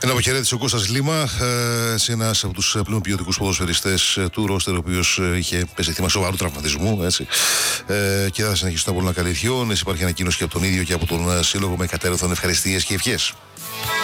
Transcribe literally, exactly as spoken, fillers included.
Ένα αποχαιρέτηση ο Κώστας Λίμα, ε, σε ένας από τους πλέον ποιοτικούς ποδοσφαιριστές του ρόστερ, ο οποίος ε, είχε πέσει θύμα σοβαρού τραυματισμού. Έτσι. Ε, και θα συνεχίσει να μπορεί να καλυφθεί. Υπάρχει ανακοίνωση και από τον ίδιο και από τον Σύλλογο με κατέρωθον ευχαριστίες και ευχές.